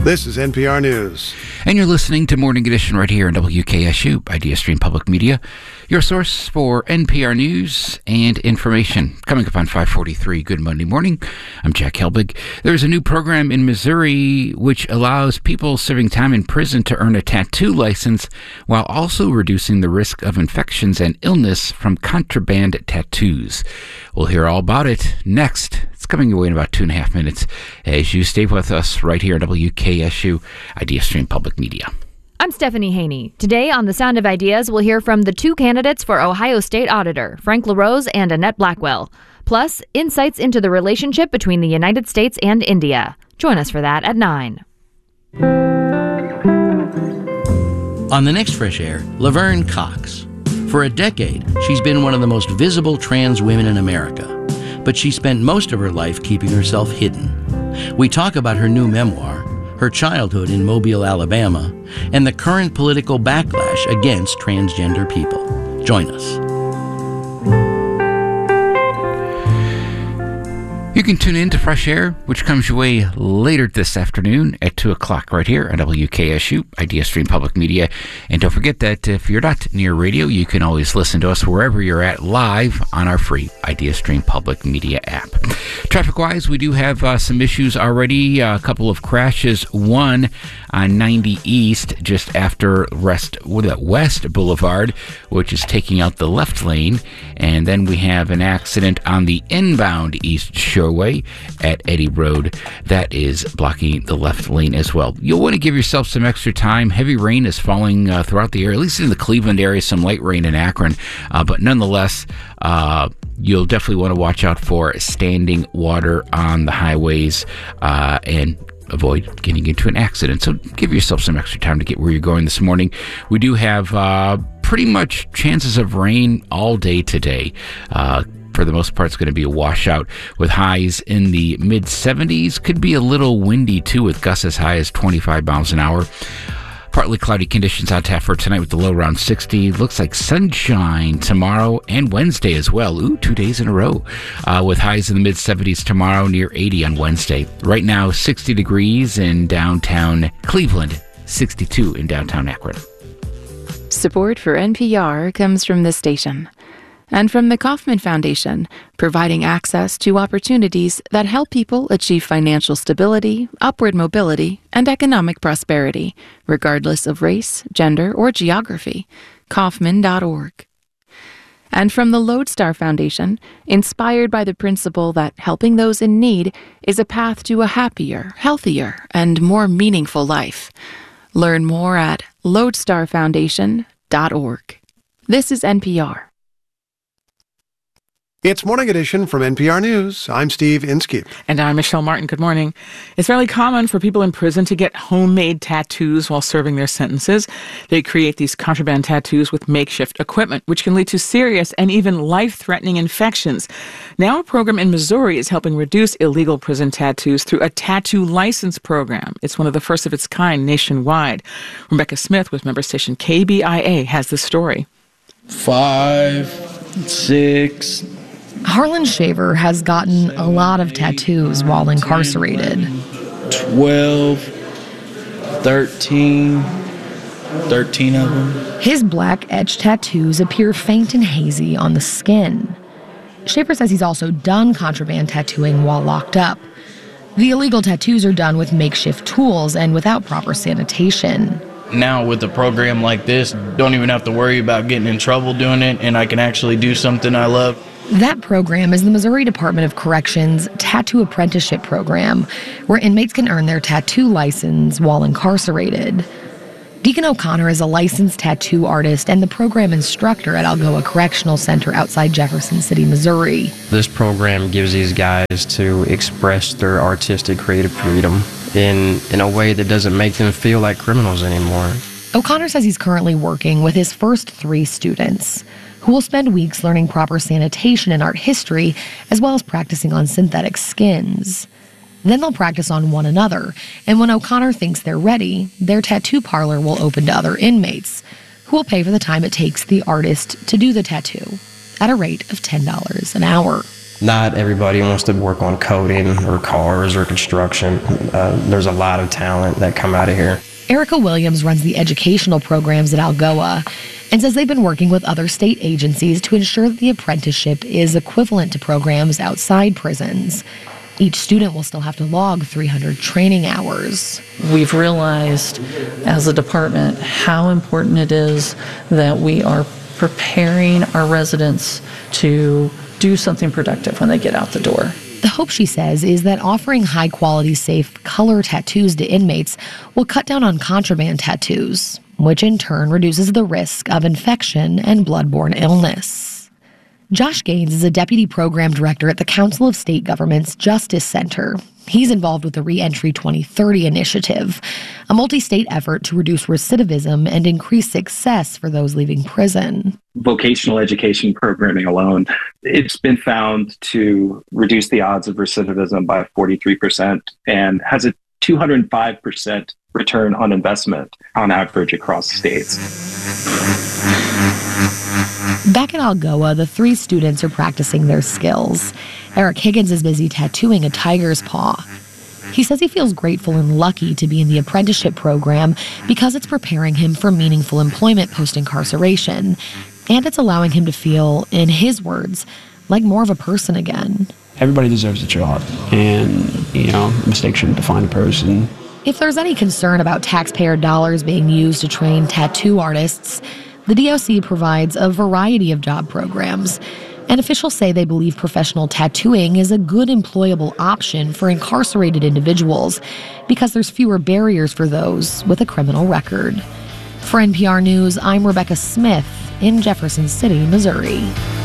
This is NPR News. And you're listening to Morning Edition right here on WKSU, Idea Stream Public Media, your source for NPR news and information. Coming up on 543, good Monday morning. I'm Jack Helbig. There's a new program in Missouri which allows people serving time in prison to earn a tattoo license while also reducing the risk of infections and illness from contraband tattoos. We'll hear all about it next. It's coming your way in about 2.5 minutes as you stay with us right here at WKSU, Idea Stream Public Media. I'm Stephanie Haney. Today on The Sound of Ideas, we'll hear from the two candidates for Ohio State Auditor, Frank LaRose and Annette Blackwell. Plus, insights into the relationship between the United States and India. Join us for that at 9. On the next Fresh Air, Laverne Cox. For a decade, she's been one of the most visible trans women in America, but she spent most of her life keeping herself hidden. We talk about her new memoir, her childhood in Mobile, Alabama, and the current political backlash against transgender people. Join us. You can tune in to Fresh Air, which comes your way later this afternoon at 2 o'clock right here on WKSU, Idea Stream Public Media. And don't forget that if you're not near radio, you can always listen to us wherever you're at live on our free Idea Stream Public Media app. Traffic-wise, we do have some issues already. A couple of crashes. One on 90 East, just after West Boulevard, which is taking out the left lane. And then we have an accident on the inbound East Shoreway at Eddy Road. That is blocking the left lane as well. You'll want to give yourself some extra time. Heavy rain is falling throughout the area, at least in the Cleveland area, some light rain in Akron. But nonetheless, you'll definitely want to watch out for standing water on the highways and avoid getting into an accident. So give yourself some extra time to get where you're going this morning. We do have pretty much chances of rain all day today. For the most part, it's going to be a washout with highs in the mid-70s. Could be a little windy, too, with gusts as high as 25 miles an hour. Partly cloudy conditions on tap for tonight with the low around 60. Looks like sunshine tomorrow and Wednesday as well. 2 days in a row. With highs in the mid-70s tomorrow, near 80 on Wednesday. Right now, 60 degrees in downtown Cleveland, 62 in downtown Akron. Support for NPR comes from this station and from the Kauffman Foundation, providing access to opportunities that help people achieve financial stability, upward mobility, and economic prosperity, regardless of race, gender, or geography. Kauffman.org. And from the Lodestar Foundation, inspired by the principle that helping those in need is a path to a happier, healthier, and more meaningful life. Learn more at lodestarfoundation.org. This is NPR. It's Morning Edition from NPR News. I'm Steve Inskeep. And I'm Michelle Martin. Good morning. It's fairly common for people in prison to get homemade tattoos while serving their sentences. They create these contraband tattoos with makeshift equipment, which can lead to serious and even life-threatening infections. Now a program in Missouri is helping reduce illegal prison tattoos through a tattoo license program. It's one of the first of its kind nationwide. Rebecca Smith with member station KBIA has the story. 5, 6... Harlan Shaver has gotten a lot of tattoos while incarcerated. 12, 13 of them. His black etched tattoos appear faint and hazy on the skin. Shaver says he's also done contraband tattooing while locked up. The illegal tattoos are done with makeshift tools and without proper sanitation. Now with a program like this, don't even have to worry about getting in trouble doing it, and I can actually do something I love. That program is the Missouri Department of Corrections Tattoo Apprenticeship Program, where inmates can earn their tattoo license while incarcerated. Deacon O'Connor is a licensed tattoo artist and the program instructor at Algoa Correctional Center outside Jefferson City, Missouri. This program gives these guys to express their artistic creative freedom in a way that doesn't make them feel like criminals anymore. O'Connor says he's currently working with his first 3 students, who will spend weeks learning proper sanitation and art history, as well as practicing on synthetic skins. Then they'll practice on one another, and when O'Connor thinks they're ready, their tattoo parlor will open to other inmates, who will pay for the time it takes the artist to do the tattoo, at a rate of $10 an hour. Not everybody wants to work on coding or cars or construction. There's a lot of talent that come out of here. Erica Williams runs the educational programs at Algoa and says they've been working with other state agencies to ensure that the apprenticeship is equivalent to programs outside prisons. Each student will still have to log 300 training hours. We've realized as a department how important it is that we are preparing our residents to do something productive when they get out the door. The hope, she says, is that offering high-quality, safe color tattoos to inmates will cut down on contraband tattoos, which in turn reduces the risk of infection and bloodborne illness. Josh Gaines is a deputy program director at the Council of State Governments Justice Center. He's involved with the Reentry 2030 initiative, a multi-state effort to reduce recidivism and increase success for those leaving prison. Vocational education programming alone, it's been found to reduce the odds of recidivism by 43% and has a 205% return on investment on average across states. Back at Algoa, the 3 students are practicing their skills. Eric Higgins is busy tattooing a tiger's paw. He says he feels grateful and lucky to be in the apprenticeship program because it's preparing him for meaningful employment post-incarceration, and it's allowing him to feel, in his words, like more of a person again. Everybody deserves a job, and, mistakes shouldn't define a person. If there's any concern about taxpayer dollars being used to train tattoo artists, the DOC provides a variety of job programs, and officials say they believe professional tattooing is a good employable option for incarcerated individuals because there's fewer barriers for those with a criminal record. For NPR News, I'm Rebecca Smith in Jefferson City, Missouri.